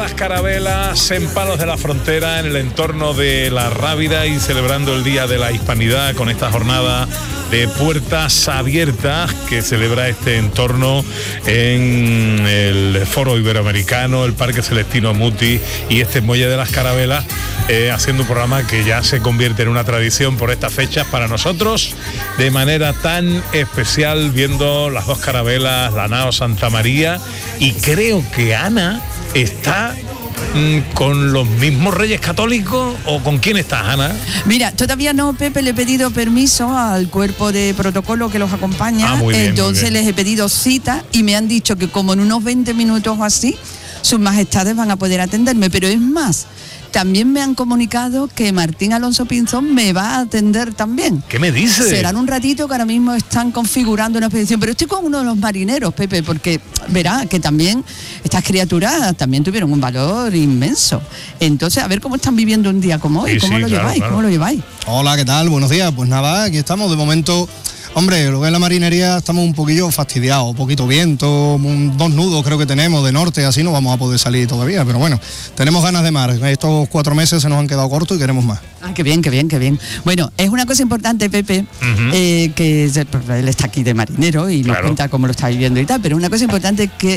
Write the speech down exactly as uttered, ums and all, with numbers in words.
las carabelas en Palos de la Frontera, en el entorno de La Rábida, y celebrando el Día de la Hispanidad con esta jornada de puertas abiertas que celebra este entorno en el Foro Iberoamericano, el Parque Celestino Muti y este Muelle de las Carabelas, eh, haciendo un programa que ya se convierte en una tradición por estas fechas para nosotros, de manera tan especial, viendo las dos carabelas, la nao Santa María, y creo que Ana está con los mismos Reyes Católicos, ¿o con quién estás, Ana? Mira, todavía no, Pepe, le he pedido permiso al cuerpo de protocolo que los acompaña, ah, muy bien, entonces muy bien. les he pedido cita y me han dicho que como en unos veinte minutos o así, sus majestades van a poder atenderme, pero es más, también me han comunicado que Martín Alonso Pinzón me va a atender también. ¿Qué me dices? Serán un ratito que ahora mismo están configurando una expedición, pero estoy con uno de los marineros, Pepe, porque verá que también estas criaturas también tuvieron un valor inmenso. Entonces, a ver cómo están viviendo un día como hoy, sí, cómo sí, lo claro, lleváis, claro. cómo lo lleváis. Hola, ¿qué tal? Buenos días. Pues nada, aquí estamos. De momento, hombre, lo que es la marinería, estamos un poquillo fastidiados, un poquito viento, un, dos nudos creo que tenemos de norte, así no vamos a poder salir todavía, pero bueno, tenemos ganas de mar. Estos cuatro meses se nos han quedado cortos y queremos más. Ah, qué bien, qué bien, qué bien. Bueno, es una cosa importante, Pepe, uh-huh. eh, que él está aquí de marinero y claro. nos cuenta cómo lo está viviendo y tal, pero una cosa importante que